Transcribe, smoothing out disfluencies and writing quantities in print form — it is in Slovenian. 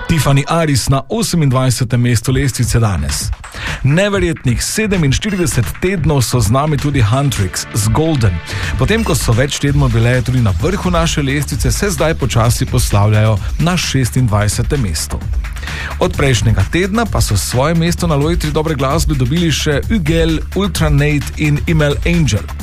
Tiffany Aris na 28. mestu lestvice danes. Neverjetnih 47 tednov so z nami tudi Huntrix z Golden. Potem, ko so več tednov bile tudi na vrhu naše lestvice, se zdaj počasi poslavljajo na 26. mestu. Od prejšnjega tedna pa so svoje mesto na lojtri dobre glasbe dobili še Ugel, Ultranate in Email Angel.